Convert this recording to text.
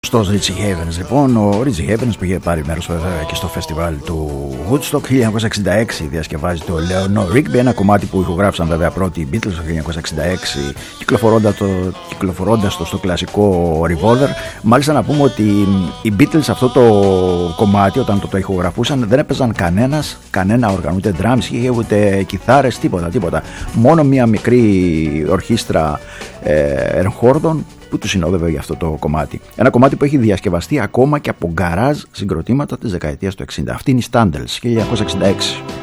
Στο Richie Havens, λοιπόν, ο Richie Havens που είχε πάρει μέρος και στο φεστιβάλ του Woodstock 1966 διασκευάζει το Leonore Rigby, ένα κομμάτι που ηχογράφησαν βέβαια πρώτοι οι Beatles το 1966 κυκλοφορώντας το στο κλασικό Revolver. Μάλιστα να πούμε ότι οι Beatles αυτό το κομμάτι όταν το ηχογραφούσαν δεν έπαιζαν κανένα όργανο, ούτε drums, ούτε κιθάρες, τίποτα. Μόνο μια μικρή ορχήστρα ερχόρδων που του συνόδευε για αυτό το κομμάτι. Ένα κομμάτι που έχει διασκευαστεί ακόμα και από γκαράζ συγκροτήματα της δεκαετίας του 60. Αυτή είναι η Standells 1966.